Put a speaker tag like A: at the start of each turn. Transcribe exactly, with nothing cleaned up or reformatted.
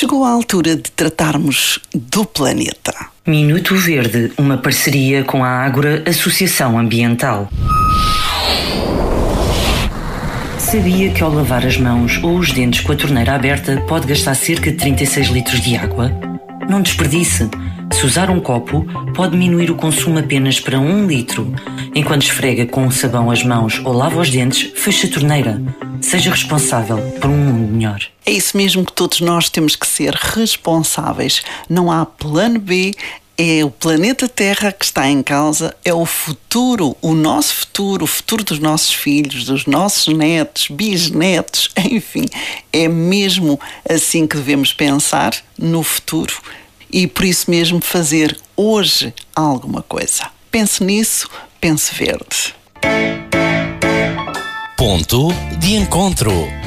A: Chegou a altura de tratarmos do planeta.
B: Minuto Verde, uma parceria com a Ágora Associação Ambiental. Sabia que ao lavar as mãos ou os dentes com a torneira aberta pode gastar cerca de trinta e seis litros de água? Não desperdice. Se usar um copo, pode diminuir o consumo apenas para um litro. Enquanto esfrega com sabão as mãos ou lava os dentes, feche a torneira. Seja responsável por um mundo melhor.
A: É isso mesmo que todos nós temos que ser responsáveis. Não há plano B. É o planeta Terra que está em causa, é o futuro, o nosso futuro, o futuro dos nossos filhos, dos nossos netos, bisnetos, enfim. É mesmo assim que devemos pensar no futuro e por isso mesmo fazer hoje alguma coisa. Pense nisso, pense verde.
C: Ponto de encontro.